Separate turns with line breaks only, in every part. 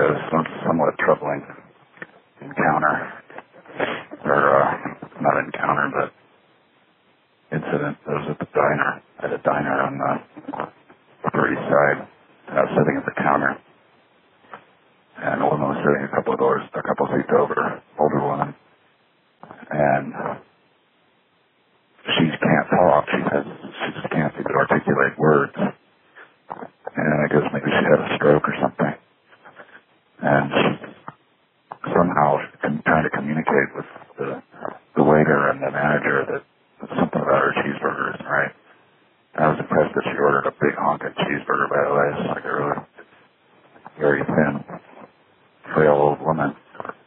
a somewhat troubling encounter, or not encounter, but incident. I was at a diner on the Upper East Side. I was sitting at the counter, and a woman was sitting a couple seats over, older woman, and she can't talk. She just can't seem to articulate words. And I guess maybe she had a stroke or something. And she's somehow trying to communicate with the waiter and the manager that something about her cheeseburger isn't right. I was impressed that she ordered a big honking cheeseburger, by the way. It's like a really very thin, frail old woman.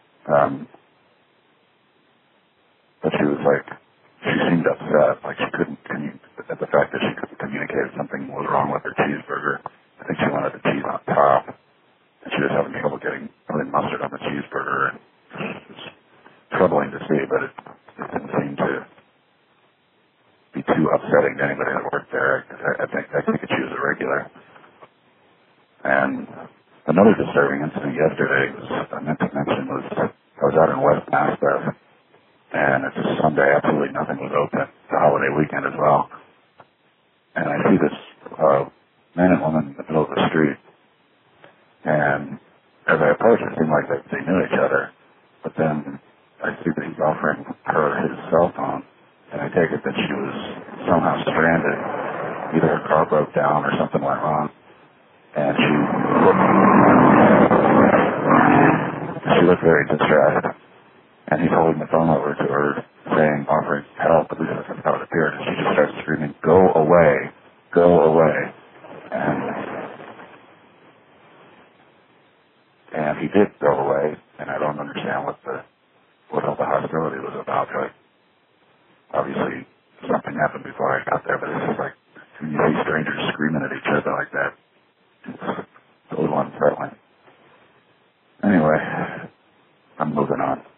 But she was like, she seemed upset, like she couldn't at the fact that she couldn't communicate something was wrong with her cheeseburger. I think she wanted the cheese on top, and she was having trouble getting really mustard on the cheeseburger. And it was troubling to see, but it didn't seem to be too upsetting to anybody that worked there. I think she was a regular. And another disturbing incident yesterday I meant to mention was I was out in West Maspeth, and it's a Sunday. Absolutely nothing was open. It's a holiday weekend as well. And I see this man and woman in the middle of the street. And as I approach, it seemed like they knew each other. But then I see that he's offering her his cell phone. And I take it that she was somehow stranded. Either her car broke down or something went wrong. And she looked very distressed. And he's holding the phone over to her, offering help, at least that's how it appeared. And she just starts screaming, "Go away, go away." And he did go away, and I don't understand what all the hostility was about. Like, obviously, something happened before I got there, but it's just like, when you see strangers screaming at each other like that, it's a little unsettling. Anyway, I'm moving on.